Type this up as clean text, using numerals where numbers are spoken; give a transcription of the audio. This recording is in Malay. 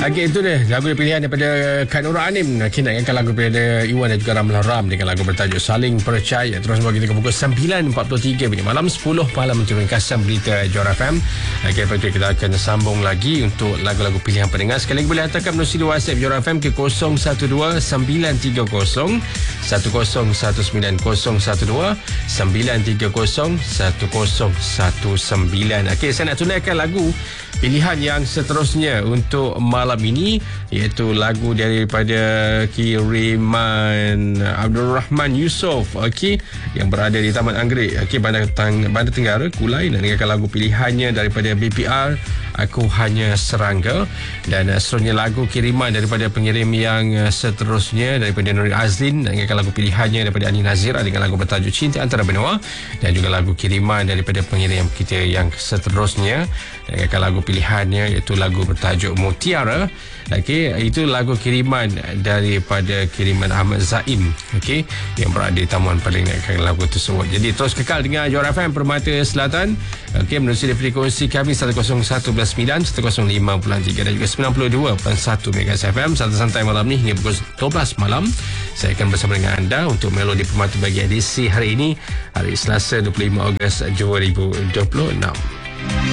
Okey, itu dia lagu pilihan daripada Kak Nora Anim. Kita nak ingatkan lagu daripada Iwan dan juga Ramlah Ram dengan lagu bertajuk Saling Percaya. Terus bagi kita ke pukul 9.43 minit malam, 10 malam untuk ringkasan berita Johor FM. Okey, lepas itu kita akan sambung lagi untuk lagu-lagu pilihan pendengar. Sekali lagi boleh hantarkan melalui WhatsApp Johor FM ke 012 930 1019 012 930 1019. Okey, saya nak tunaikan lagu pilihan yang seterusnya untuk malam ini, iaitu lagu daripada kiriman Abdul Rahman Yusof, okey, yang berada di Taman Anggerik, okey, Bandar Tenggara, Kulai. Nak dengarkan lagu pilihannya daripada BPR, Aku Hanya Serangga. Dan seterusnya lagu kiriman daripada pengirim yang seterusnya daripada Nurul Azlin. Nak dengarkan lagu pilihannya daripada Ani Nazira dengan lagu bertajuk Cinta Antara Benua. Dan juga lagu kiriman daripada pengirim kita yang seterusnya, dengarkan lagu pilihannya iaitu lagu bertajuk Mutiara. Okey, itu lagu kiriman daripada kiriman Ahmad Zaim, okey, yang berada di Taman Paling dengarkan lagu tersebut. Jadi terus kekal dengan Johor FM Permata Selatan, okey, menerusi frekuensi kami 101.9, 105.3 dan juga 92.1 MHz FM. Santai-santai malam ni hingga pukul 12 malam. Saya akan bersama dengan anda untuk Melodi Permata bagi edisi hari ini, hari Selasa 25 Ogos 2026.